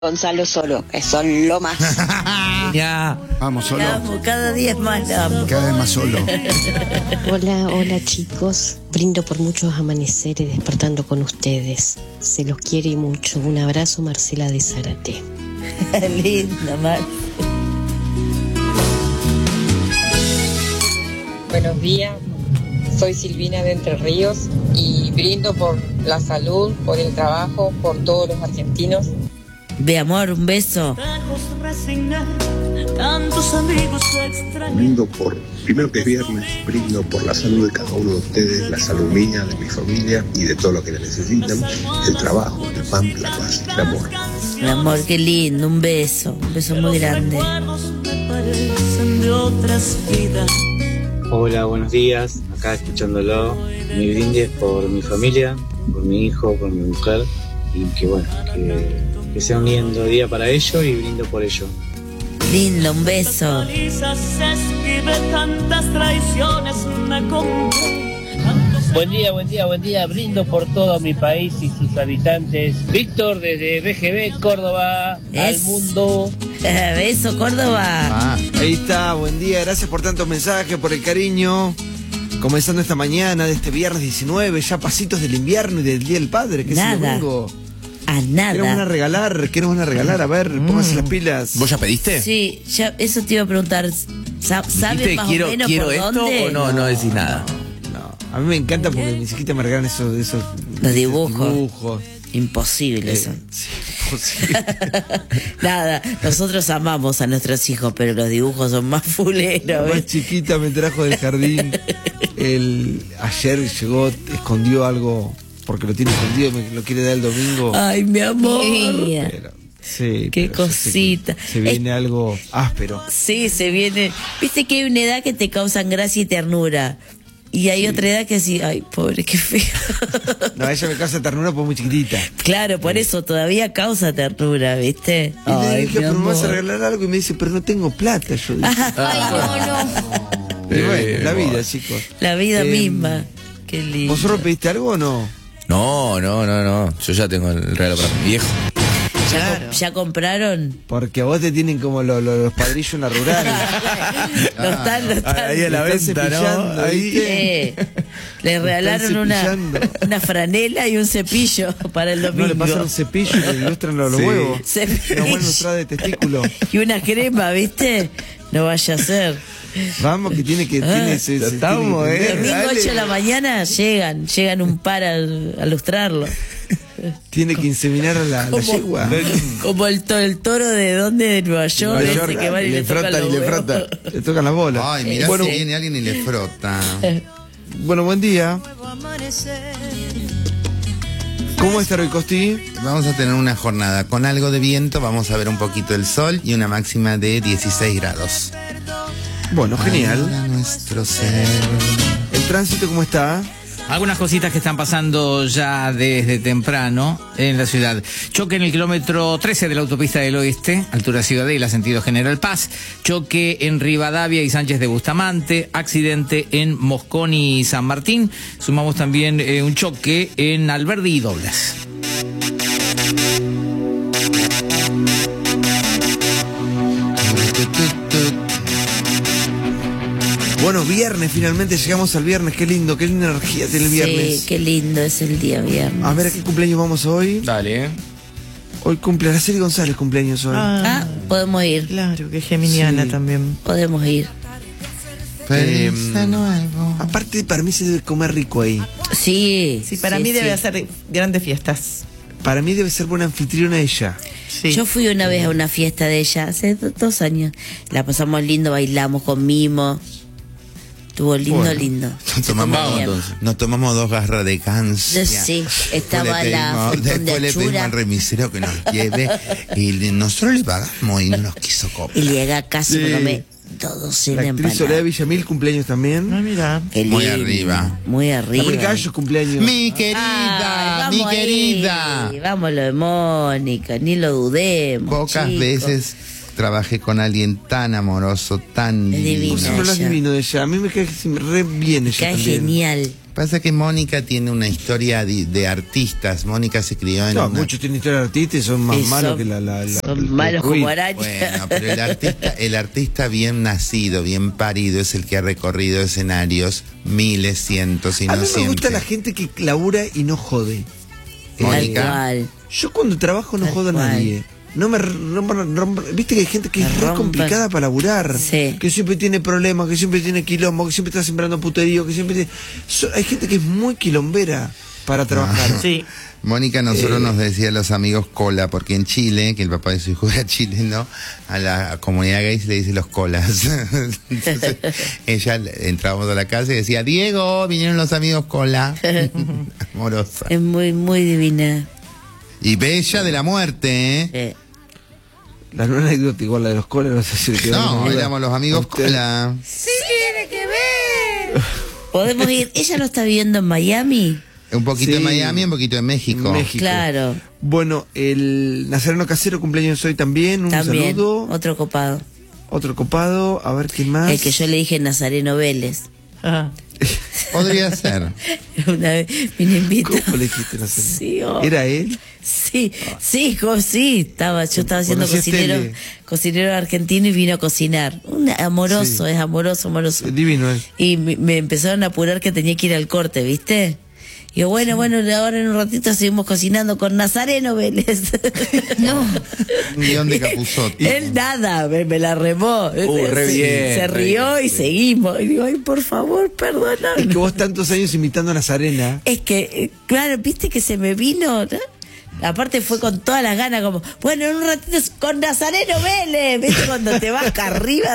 Gonzalo Solo, que son lo más. Ya. Vamos, Solo. La amo, cada día es más la amo. Cada vez más Solo. Hola chicos, brindo por muchos amaneceres despertando con ustedes. Se los quiere mucho. Un abrazo, Marcela de Zárate. Linda, Mar. Buenos días, soy Silvina de Entre Ríos y brindo por la salud, por el trabajo, por todos los argentinos. Ve, amor, un beso. Brindo por, primero que es viernes, brindo por la salud de cada uno de ustedes, la salud mía, de mi familia y de todo lo que necesitan, el trabajo, el pan, la paz, el amor. Mi amor, qué lindo, un beso muy grande. Hola, buenos días, acá escuchándolo. Mi brindis por mi familia, por mi hijo, por mi mujer y que bueno, que sea un lindo día para ellos y brindo por ello. Lindo, un beso. Buen día, brindo por todo mi país y sus habitantes. Víctor desde BGB, Córdoba, al mundo. Beso, Córdoba. Ahí está, buen día, gracias por tantos mensajes, por el cariño. Comenzando esta mañana de este viernes 19, ya pasitos del invierno y del Día del Padre, que Nada. es el domingo. A nada. ¿Qué nos van a regalar? A ver, pónganse las pilas. ¿Vos ya pediste? Sí, ya, eso te iba a preguntar. ¿Sabes más o menos quiero por esto dónde? o no decís nada? No, a mí me encanta porque mis hijitas me regalan esos Los dibujos. dibujos. Imposible eso. Sí, imposible. Nada, nosotros amamos a nuestros hijos, pero los dibujos son más fuleros. La más ¿ves? chiquita me trajo del jardín. Ayer llegó, escondió algo porque lo tiene escondido y me lo quiere dar el domingo. Ay, mi amor. Pero, sí, Qué pero yo sé cosita. que se viene algo áspero. Sí, se viene. Viste que hay una edad que te causan gracia y ternura. Y hay otra edad que sí, ay, pobre, qué feo. No, ella me causa ternura porque es muy chiquitita. Claro, por eso todavía causa ternura, ¿viste? Y le dije, mi pero me vas a amor. regalar algo y me dice, pero no tengo plata. Yo dije, y bueno, la vida, chicos. La vida misma. Qué lindo. ¿Vosotros pediste algo o no? No. Yo ya tengo el regalo para mi viejo. ¿Ya compraron? Porque a vos te tienen como los padrillos en la rural. No están. Ahí a la Lo están venta, ¿no? cepillando, Ahí. ¿viste? Le regalaron cepillando. una franela y un cepillo para el domingo. No, le pasan un cepillo y le ilustran los Sí. huevos. Cepillo. Una buena entrada de testículo. Y una crema, ¿viste? No vaya a ser. Vamos, que tiene que... tiene ese, estamos, tiene que tener. Domingo dale. 8 de la mañana llegan un par a lustrarlo. Tiene que inseminar a la yegua. Como el toro de dónde, de Nueva York, Nueva ese York, que van y le tocan los huevos. Le tocan las bolas. Ay, mirá Bueno, si viene alguien y le frota. bueno, buen día. ¿Cómo está hoy, Costi? Vamos a tener una jornada con algo de viento, vamos a ver un poquito el sol y una máxima de 16 grados. Bueno, genial. Alegra nuestro ser. ¿El tránsito cómo está? Algunas cositas que están pasando ya desde temprano en la ciudad. Choque en el kilómetro 13 de la autopista del Oeste, altura Ciudadela, sentido General Paz. Choque en Rivadavia y Sánchez de Bustamante. Accidente en Mosconi y San Martín. Sumamos también un choque en Alberdi y Doblas. Bueno, viernes, finalmente llegamos al viernes. Qué linda energía tiene el viernes. Sí, qué lindo es el día viernes. A ver, ¿a qué cumpleaños vamos hoy? Dale. Hoy cumple Araceli González, cumpleaños hoy. Podemos ir. Claro, que es geminiana Sí. también. Podemos ir. Feliz de nuevo. Aparte, para mí se debe comer rico ahí. Sí. Sí, para mí debe hacer grandes fiestas. Para mí debe ser buena anfitriona ella. Sí. Yo fui una vez a una fiesta de ella, hace 2 años. La pasamos lindo, bailamos con mimo. Estuvo lindo, Bueno. lindo. Nos tomamos 2 garras de cáncer. Sí, estaba la Fortune de Después le pedimos Achura. al remisero que nos lleve y nosotros le pagamos y no nos quiso comer. Y llegué a casa y Sí. me comí 2 La actriz Soledad Villamil, cumpleaños también. Ah, mira. Muy arriba. Muy La arriba. Mónica Gallo, cumpleaños. Mi querida, Ay, mi vamos querida. ahí, vamos lo de Mónica, ni lo dudemos. Pocas chicos. veces trabajé con alguien tan amoroso, tan Es divino. divino. Vos no lo has ella. divino de ella. A mí me cae re bien ella Cae también. genial. Pasa que Mónica tiene una historia de artistas. Mónica se crió en muchos tienen historia de artistas y son más malos que son malos como arañas. Bueno, pero el artista bien nacido, bien parido, es el que ha recorrido escenarios miles, cientos y A no mí me siempre. gusta la gente que labura y no jode. Mónica. Yo cuando trabajo no jodo a nadie. Viste que hay gente que es muy complicada para laburar, que siempre tiene problemas, que siempre tiene quilombo, que siempre está sembrando puterío, que siempre tiene... hay gente que es muy quilombera para trabajar. Sí. Mónica nosotros nos decía a los amigos cola, porque en Chile, que el papá de su hijo era chileno, a la comunidad gay se le dice los colas. Entonces, ella entrábamos a la casa y decía, Diego, vinieron los amigos cola. Amorosa. Es muy, muy divina. Y bella de la muerte, ¿eh? La nueva anécdota igual la de los colas, no sé si le quedó. No, éramos los amigos cola. Sí, tiene que ver. Podemos ir. Ella no está viviendo en Miami. Un poquito en Miami, un poquito en México. Claro. Bueno, el Nazareno Casero cumpleaños hoy también. Un saludo. Otro copado. Otro copado. A ver quién más. El que yo le dije Nazareno Vélez. Podría ser. Una vez vine invitado. ¿Cómo le dijiste Nazareno? Sí, ¿Era él? Sí, sí, yo estaba haciendo cocinero argentino y vino a cocinar. Amoroso, es amoroso. Divino él. Y me empezaron a apurar que tenía que ir al corte, ¿viste? Y yo, bueno, ahora en un ratito seguimos cocinando con Nazareno Vélez. No. Un guión de Capusotto. Él nada, me la remó. Re bien. Se rió y seguimos. Y digo, ay, por favor, perdóname. Es que vos tantos años imitando a Nazarena. Es que, claro, viste que se me vino, ¿no? Aparte fue con todas las ganas, como, bueno, en un ratito es con Nazareno Vélez, ¿viste? Cuando te vas acá arriba.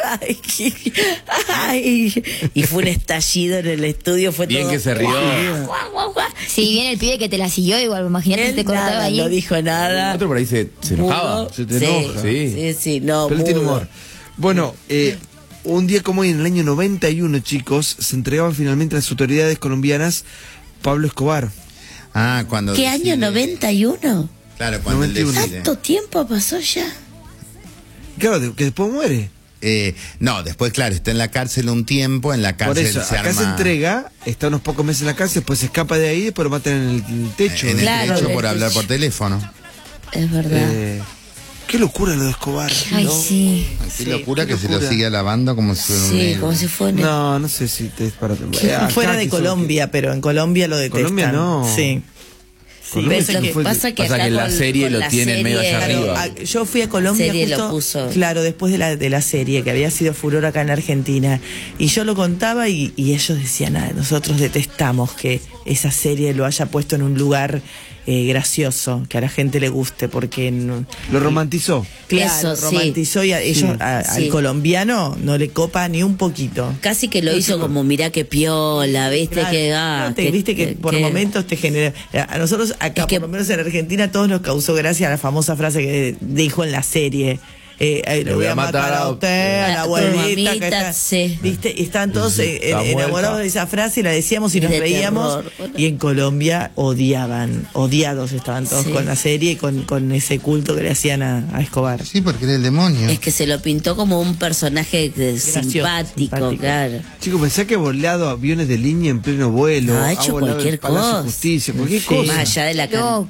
Y fue un estallido en el estudio, fue bien todo. Que se rió. Sí, viene el pibe que te la siguió, igual, imagínate, te cortaba ahí. No dijo nada. Otro por ahí se enojaba. Se te enoja. Sí, no. Pero él tiene humor. Bueno, un día como hoy, en el año 91, chicos, se entregaban finalmente a las autoridades colombianas Pablo Escobar. Cuando ¿Qué año? ¿91? Claro, cuando él decide. ¿Tanto tiempo pasó ya? Claro, que después muere. No, después, claro, está en la cárcel un tiempo, en la cárcel. Por eso, se acá arma... se entrega, está unos pocos meses en la cárcel, después se escapa de ahí, después lo matan en el techo. En el techo por el hablar techo. por teléfono. Es verdad. Qué locura lo de Escobar. Ay, ¿no? sí. Qué locura qué que se locura. lo sigue alabando como si fuera un Sí, héroe. como si fuera. No sé si te es para... Fuera de Colombia, pero en Colombia lo detestan. Colombia no. Sí. Colombia Pero lo que pasa que Pasa acá que la con serie lo la tienen medio allá serie- arriba. Yo fui a Colombia Serie lo justo, puso. claro, después de la serie, que había sido furor acá en Argentina. Y yo lo contaba y ellos decían, nosotros detestamos que esa serie lo haya puesto en un lugar gracioso, que a la gente le guste, porque... Lo romantizó. Claro, Eso, romantizó y ellos, al colombiano no le copa ni un poquito. Casi que lo hizo como, mirá qué piola, viste Claro, viste que por momentos te genera... A nosotros acá, por lo menos en Argentina, todos nos causó gracia la famosa frase que dijo en la serie. Le voy a matar a usted, a la abuelita, que está, ¿viste? Y estaban todos enamorados de esa frase y la decíamos y nos De reíamos. terror. Y en Colombia odiados estaban todos con la serie y con ese culto que le hacían a Escobar. Sí, porque era el demonio. Es que se lo pintó como un personaje simpático, claro. Chicos, pensá que ha volado aviones de línea en pleno vuelo. No, ha hecho volado cualquier el Palacio de cosa. Justicia, cualquier cosa. Más allá de la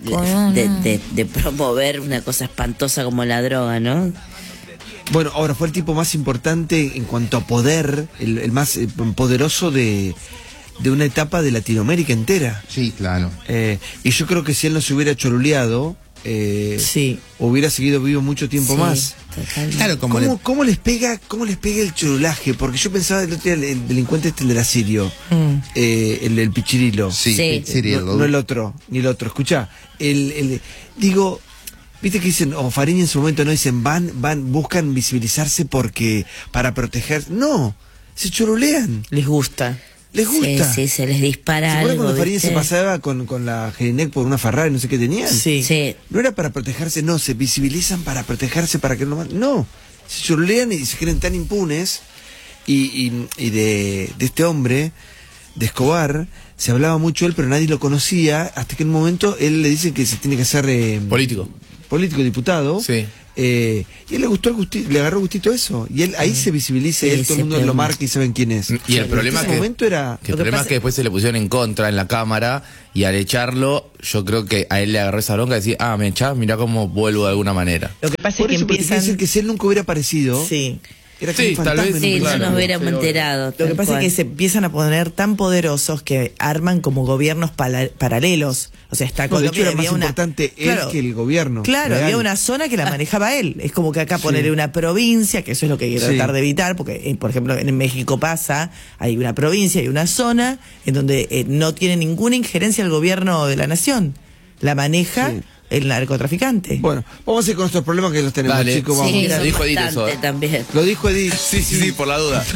de promover una cosa espantosa como la droga, ¿no? Bueno, ahora fue el tipo más importante en cuanto a poder, el más poderoso de una etapa de Latinoamérica entera. Sí, claro. Y yo creo que si él no se hubiera choruleado, hubiera seguido vivo mucho tiempo más. Totalmente. Claro, ¿Cómo les pega el chorulaje? Porque yo pensaba el otro día, el delincuente el de la Sirio, el Pichirilo. Sí. No el otro, ni el otro. Escuchá, digo... Viste que dicen, Fariña en su momento no dicen, buscan visibilizarse para proteger. No, se chorulean. Les gusta. Sí, se les dispara ¿Se acuerdan algo, cuando Fariña ¿viste? se pasaba con la Gerinec por una Ferrari, no sé qué tenían? Sí. No era para protegerse, no, se visibilizan para protegerse, para que no, se chorulean y se creen tan impunes. Y de este hombre, de Escobar, se hablaba mucho él, pero nadie lo conocía, hasta que en un momento él le dice que se tiene que hacer... Político. político, diputado. Sí. Y él le agarró gustito eso. Y él ahí se visibiliza y él, todo el mundo lo marca y saben quién es. Y el problema en ese momento era. El problema es que después se le pusieron en contra en la cámara y al echarlo, yo creo que a él le agarró esa bronca y decir, me echás, mirá cómo vuelvo de alguna manera. Lo que pasa es que empiezan... decir que si él nunca hubiera aparecido. Sí. Era como tal vez. Sí, no nos hubiéramos enterado. Lo que pasa es que se empiezan a poner tan poderosos que arman como gobiernos paralelos. O sea, está Colombia. De hecho, era más una... importante él que el gobierno. Claro, real. había una zona que la manejaba él. Es como que acá ponerle una provincia, que eso es lo que hay que tratar de evitar, porque, por ejemplo, en México pasa, hay una provincia y una zona en donde no tiene ninguna injerencia el gobierno de la nación. La maneja el narcotraficante. Bueno, vamos a ir con nuestros problemas que los tenemos, chicos. Vamos. Sí, lo dijo Edith eso. También. Lo dijo Edith. Sí, por la duda.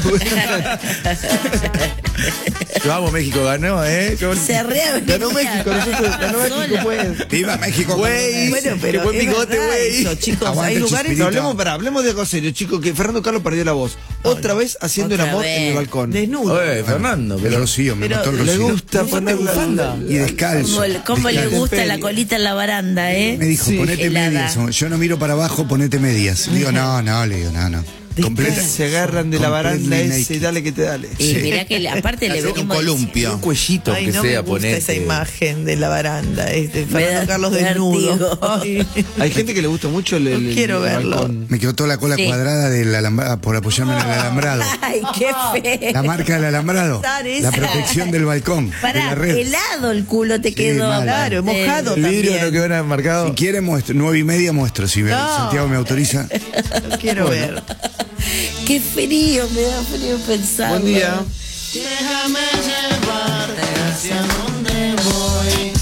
Vamos, México ganó, Se ríe. Ganó México, ganó México, pues. ¡Viva México! Güey, bueno, pero qué buen bigote, güey. Chicos, hay lugares... No, hablemos de algo serio, chicos, que Fernando Carlos perdió la voz. Otra vez haciendo el amor en el balcón. Desnudo. Fernando. El Rocío, me mató el Le Rocío. gusta poner bufanda. Y descalzo. ¿Cómo le gusta la colita en la baranda, Me dijo, ponete helada. medias. Yo no miro para abajo, ponete medias. Le digo, no. Completa. Se agarran de la baranda ese y dale que te dale. Y mirá que aparte le un venimos columpio. Un cuellito, Ay, que no sea, me gusta esa imagen de la baranda, Fernando Carlos desnudo. Hay gente que le gusta mucho el quiero verlo. balcón. Me quedó toda la cola cuadrada del alambrado, por apoyarme en el alambrado. Ay, qué feo. La marca del alambrado. La protección del balcón. de la red. Helado el culo te quedó. mal. Claro, mojado El vidrio también. no quedó nada marcado. Si quiere muestro, 9:30 muestro, si Santiago me autoriza. Lo quiero ver. Qué frío, me da frío pensar. Buen día. Déjame llevarte hacia donde voy.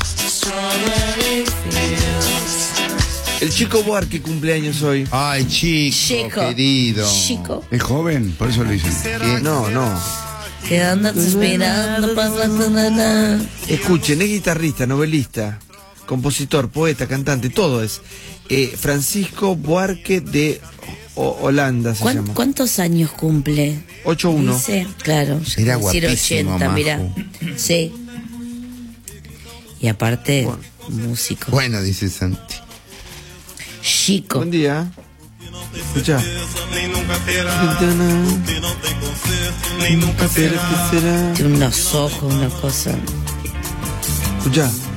El Chico Buarque cumpleaños hoy. Ay, chico, querido. Chico. ¿Es joven? Por eso lo dicen. No. Que andas esperando pasando nada. Escuchen, es guitarrista, novelista, compositor, poeta, cantante, todo es. Francisco Buarque de Holanda se llama. ¿Cuántos años cumple? 8-1. Dice, claro. Era decir guapísimo, 80, Majo. mirá. Sí. Y aparte, músico. Bueno, dice Santi. Chico. Buen día. Escucha. Tiene unos ojos, una cosa. Escucha.